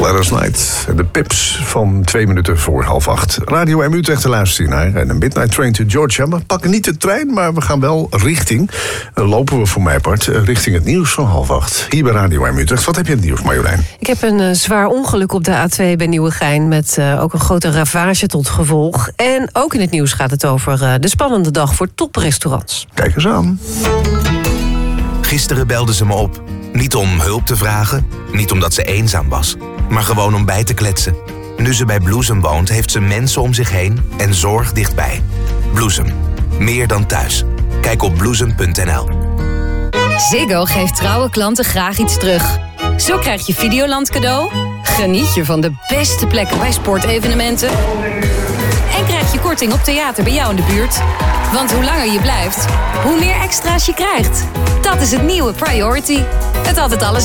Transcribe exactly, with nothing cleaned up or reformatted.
Gladys Knight en de Pips van twee minuten voor half acht. Radio M Utrecht te luisteren naar en een Midnight Train to Georgia. We pakken niet de trein, maar we gaan wel richting, uh, lopen we voor mijn part, uh, richting het nieuws van half acht. Hier bij Radio M Utrecht. Wat heb je in het nieuws, Marjolein? Ik heb een uh, zwaar ongeluk op de A twee bij Nieuwegein met uh, ook een grote ravage tot gevolg. En ook in het nieuws gaat het over uh, de spannende dag voor toprestaurants. Kijk eens aan. Gisteren belde ze me op. Niet om hulp te vragen, niet omdat ze eenzaam was, maar gewoon om bij te kletsen. Nu ze bij Bloesem woont, heeft ze mensen om zich heen en zorg dichtbij. Bloesem. Meer dan thuis. Kijk op bloesem punt n l. Ziggo geeft trouwe klanten graag iets terug. Zo krijg je Videoland cadeau, geniet je van de beste plekken bij sportevenementen en krijg je korting op theater bij jou in de buurt. Want hoe langer je blijft, hoe meer extra's je krijgt. Dat is het nieuwe Priority. Het had het alles